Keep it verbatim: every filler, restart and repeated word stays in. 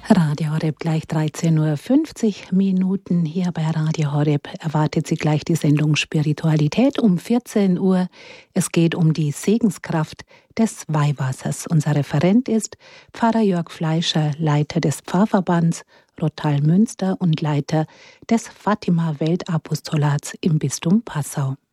Radio Horeb gleich dreizehn Uhr fünfzig Minuten. Hier bei Radio Horeb erwartet Sie gleich die Sendung Spiritualität um vierzehn Uhr. Es geht um die Segenskraft des Weihwassers. Unser Referent ist Pfarrer Jörg Fleischer, Leiter des Pfarrverbands Rottal Münster und Leiter des Fatima-Weltapostolats im Bistum Passau.